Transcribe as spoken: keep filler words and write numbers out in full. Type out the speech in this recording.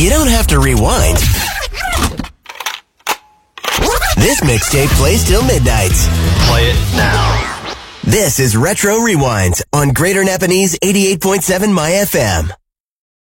You don't have to rewind. This mixtape plays till midnight. Play it now. This is Retro Rewind on Greater Napanese eighty-eight point seven My F M.